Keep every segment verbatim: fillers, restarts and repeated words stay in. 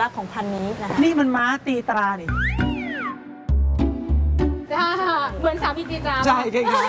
ลักษณ์ของพันธุ์นี้นะคะนี่มันม้าตีตรานี่เหมือนสามีตีตราใช่ใช่ครับ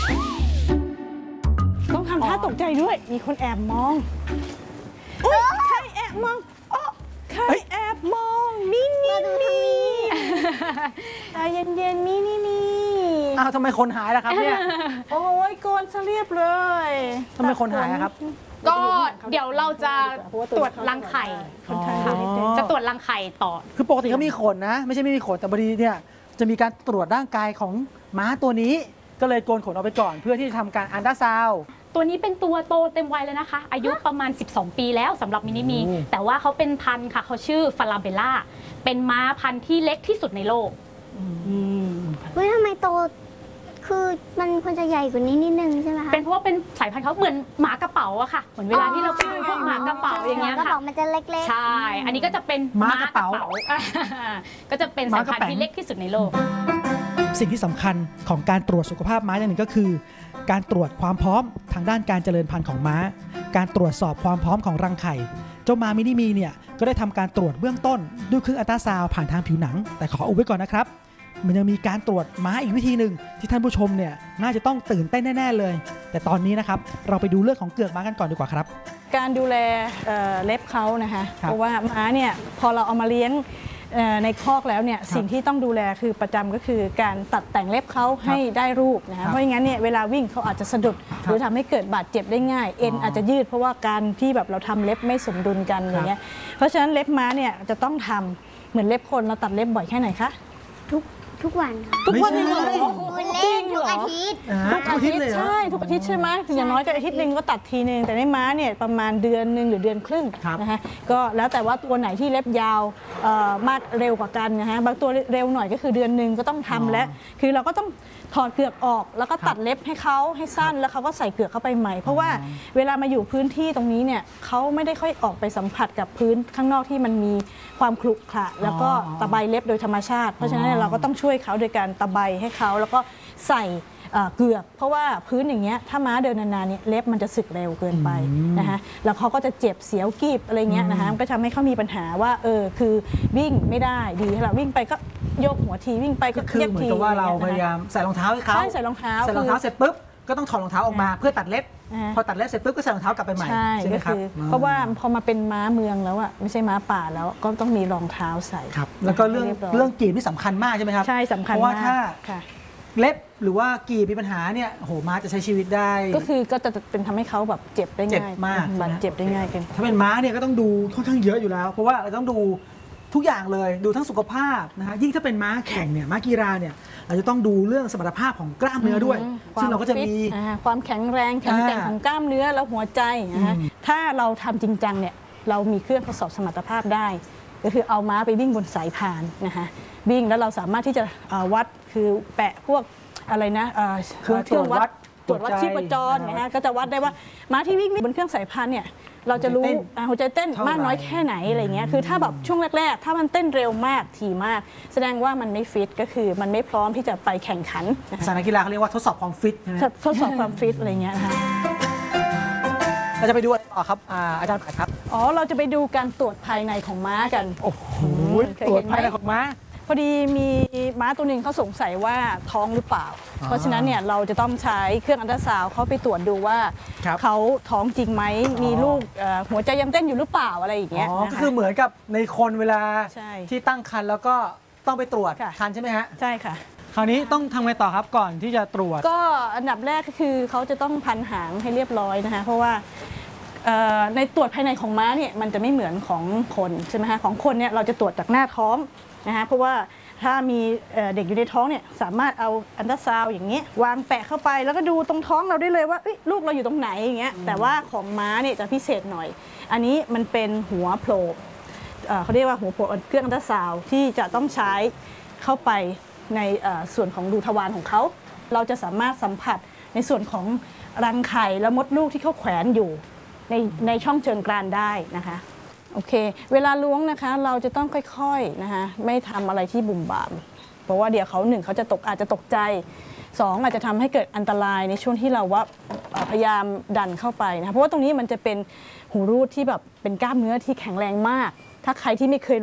ต้องทำท่าตกใจด้วยมีคนแอบมองใครแอบมองใครแอบมองมินิมีใจเย็นๆมินิมีอ้าวทำไมคนหายล่ะครับเนี่ยโอ้ยโกนซะเรียบเลยทำไมคนหายครับก็เดี๋ยวเราจะตรวจรังไข่คนไทยอ๋อจะตรวจรังไข่ต่อคือปกติเขามีขนนะ ไม่ใช่ไม่มีขนแต่บดีเนี่ยจะมีการตรวจร่างกายของม้าตัวนี้ ก็เลยโกนขนออกไปก่อนเพื่อที่จะทำการอันดราซาวด์ตัวนี้เป็นตัวโตเต็มวัยแล้วนะคะ อายุประมาณ สิบสอง ปีแล้วสำหรับมินิมีโอ้แต่ว่าเขาเป็นพันธุ์ค่ะเขาชื่อฟาราเบลล่าเป็นม้าพันธุ์ที่เล็กที่สุดในโลกเฮ้ยทำไมโตคือมันควรจะใหญ่กว่านี้นิดนึงใช่ไหมคะเป็นเพราะว่าเป็นสายพันธุ์เขาเหมือนหมากระเป๋าอะค่ะเหมือนเวลาที่เราไปดูพวกหมากระเป๋าอย่างเงี้ยกระค่ะเป๋ามันจะเล็กๆใช่ อันนี้ก็จะเป็นม้ากระเป๋าอ่าก็จะเป็นสายพันธุ์ที่เล็กที่สุดในโลกสิ่งที่สำคัญของการตรวจสุขภาพม้าอย่างหนึ่งก็คือ การตรวจความพร้อมทางด้านการเจริญพันธุ์ของม้า การตรวจสอบความพร้อมของรังไข่เจ้าม้ามินิมีเนี่ยก็ได้ทำการตรวจเบื้องต้นด้วยเครื่องอัลตราซาวด์ผ่านทางผิวหนังแต่ขออุบไว้ก่อนนะครับมันยังมีการตรวจม้าอีกวิธีหนึ่งที่ท่านผู้ชมเนี่ยน่าจะต้องตื่นเต้นแน่ๆเลย แต่ตอนนี้นะครับเราไปดูเรื่องของเกือกม้ากันก่อนดีกว่าครับการดูแลเอ่อเล็บเขานะคะครับเพราะว่าม้าเนี่ยพอเราเอามาเลี้ยงเอ่อในคอกแล้วเนี่ยครับสิ่งที่ต้องดูแลคือประจำก็คือการตัดแต่งเล็บเขาให้ได้รูปนะครัคะบเพราะอย่างนั้นเนี่ยเวลาวิ่งเขาอาจจะสะดุด หรือทำให้เกิดบาดเจ็บได้ง่ายเอ็นอ๋อออาจจะยืดเพราะว่าการที่แบบเราทำเล็บไม่สมดุลกันอย่างเงี้ยเพราะฉะนั้นเล็บม้าเนี่ยจะต้องทำเหมือนเล็บคนเราตัดเล็บบ่อยแค่ไหนคะทุกทุกวันค่ะทุกวันเลยเหรอคุณเล่นทุกอาทิตย์อ่าทุกอาทิตย์เลยเหรอใช่ทุกอาทิตย์ใช่ไหมอย่างน้อยก็อาทิตย์หนึ่งก็ตัดทีนึงแต่ในม้าเนี่ยประมาณเดือนหนึ่งหรือเดือนครึ่งครับนะคะก็แล้วแต่ว่าตัวไหนที่เล็บยาวเอ่อมากเร็วกว่ากันนะฮะบางตัวเร็วหน่อยก็คือเดือนหนึ่งก็ต้องทำแล้วคือเราก็ต้องถอดเกือกออกแล้วก็ตัดเล็บให้เขาให้สั้นแล้วเขาก็ใส่เกือกเข้าไปใหม่ เพราะว่าเวลามาอยู่พื้นที่ตรงนี้เนี่ยเขาไม่ได้ค่อยออกไปสัมผัสกับพื้นข้างนอกที่มันมีความขรุขระแล้วก็ตะไบเล็บโดยธรรมชาติ เพราะฉะนั้นเนี่ยเราก็ต้องช่วยเขาโดยการตะไบให้เขาแล้วก็ใส่เอ่อเกือกเพราะว่าพื้นอย่างเงี้ยถ้าม้าเดินนานๆเนี่ยเล็บมันจะสึกเร็วเกินไปนะคะแล้วเขาก็จะเจ็บเสียวกีบอะไรเงี้ยนะคะมันก็ทำให้เขามีปัญหาว่าเออคือวิ่งไม่ได้ดีให้เราวิ่งไปก็โยกหัวทีวิ่งไปก็ก็คือเย็บเหมือนทีกับว่าเราอะพไงี้ยายามใส่รองเท้าให้เขาใช่ใส่รองเท้าใส่รองเท้าคือเสร็จปุ๊บก็ต้องถอดรองเท้าออกมาเพื่อตัดเล็บอ่าพอตัดเล็บเสร็จปุ๊บก็ใส่รองเท้ากลับไปใหม่ใช่ใช่ไหมก็ครับคือเพราะว่าพอมาเป็นม้าเมืองแล้วอะไม่ใช่ม้าป่าแล้วก็ต้องมีรองเท้าใส่ครับแล้วก็เรื่องให้ยบยเรื่องกีบนี่สำคัญมากใช่ไหมครับใช่สำคัญเพราะว่าถ้าค่ะเล็บหรือว่ากีบมีปัญหาเนี่ยโอ้โหม้าจะใช้ชีวิตได้ก็คือก็จะเป็นทำให้เขาแบบเจ็บได้เจ็บง่ายมากบาดเจ็บได้ง่ายขึ้นถ้าเป็นม้าเนี่ยก็ต้องดูค่อนข้างเยอะอยู่แล้ว เพราะว่าเราต้องดูทุกอย่างเลยดูทั้งสุขภาพนะฮะยิ่งถ้าเป็นม้าแข่งเนี่ยม้ากีฬาเนี่ยเราจะต้องดูเรื่องสมรรถภาพของกล้ามเนื้อด้วย ซึ่งเราก็จะมีความฟิตอ่าความแข็งแรงแข็งแกร่งอ่าของกล้ามเนื้อแล้วหัวใจนะฮะอืมถ้าเราทำจริงจังเนี่ยเรามีเครื่องทดสอบสมรรถภาพได้ ก็คือเอาม้าไปวิ่งบนสายพานนะคะวิ่งแล้วเราสามารถที่จะเอ่อวัดคือแปะพวกอะไรนะเอ่อเครื่องตรวจวัดตรวจวัดชีพจรนะฮะก็จะวัดได้ว่าม้าที่วิ่งบนเครื่องสายพานเนี่ยเราจะรู้อ่าหัวใจเต้นเท่าไหร่มากน้อยแค่ไหนอะไรเงี้ยคือถ้าแบบช่วงแรก ๆ ถ้ามันเต้นเร็วมากถี่มาก แสดงว่ามันไม่ฟิตก็คือมันไม่พร้อมที่จะไปแข่งขันนะภาคะษานักกีฬาเขาเรียกว่าทดสอบความฟิตใช่ไหมทดทดสอบความฟิตอะไรเงี้ยนะคะเราจะไปดูอะไรต่อครับอ่าอาจารย์ปัดครับอ๋อเราจะไปดูการตรวจภายในของม้ากันโอ้โหเคยตรวเห็จนไหมภายในของม้าพอดีมีม้าตัวหนึ่งเขาสงสัยว่าท้องหรือเปล่าอ่าเพราะฉะนั้นเนี่ยเราจะต้องใช้เครื่องอัลตราซาวด์เขาไปตรวจดูว่าครับเขาท้องจริงไหมอ๋อมีลูกเอ่อหัวใจยังเต้นอยู่หรือเปล่าอะไรอย่างเงี้ยอ๋อนะก็คะคือเหมือนกับในคนเวลาใช่ที่ตั้งครรภ์แล้วก็ต้องไปตรวจค่ะครรภ์ใช่ไหมฮะใช่ค่ะคราวนี้ต้องทำไงต่อครับก่อนที่จะตรวจก็อันดับแรกก็คือเขาจะต้องพันหางให้เรียบร้อยนะคะเพราะว่าเอ่อในตรวจภายในของม้าเนี่ยมันจะไม่เหมือนของคนใช่ไหมคะของคนเนี่ยเราจะตรวจจากหน้าท้องนะคะเพราะว่าถ้ามีเอ่อเด็กอยู่ในท้องเนี่ยสามารถเอาอัลตราซาวด์อย่างเงี้ยวางแปะเข้าไปแล้วก็ดูตรงท้องเราได้เลยว่าเอ้ยลูกเราอยู่ตรงไหนอย่างเงี้ยแต่ว่าของม้าเนี่ยจะพิเศษหน่อย อันนี้มันเป็นหัวโผล่เอ่อเขาเรียกว่าหัวโผล่เครื่องอัลตราซาวด์ที่จะต้องใช้เข้าไปในเอ่อส่วนของรูทวารของเขาเราจะสามารถสัมผัสในส่วนของรังไข่และมดลูกที่เขาแขวนอยู่ในในช่องเชิงกรานได้นะคะโอเค เวลาล้วงนะคะเราจะต้องค่อยๆนะคะไม่ทำอะไรที่บุ่มบามเพราะว่าเดี๋ยวเขาหนึ่งเขาจะตกอาจจะตกใจสองอาจจะทำให้เกิดอันตรายในช่วงที่เราว่าเอ่อพยายามดันเข้าไปนะคะเพราะว่าตรงนี้มันจะเป็นหูรูดที่แบบเป็นกล้ามเนื้อที่แข็งแรงมาก ถ้าใครที่ไม่เคย